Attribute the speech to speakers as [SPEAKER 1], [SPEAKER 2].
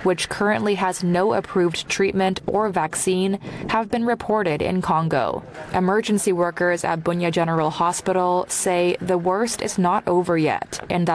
[SPEAKER 1] which currently has no approved treatment or vaccine, have been reported in Congo. Emergency workers at Bunia General Hospital say the worst is not over yet and that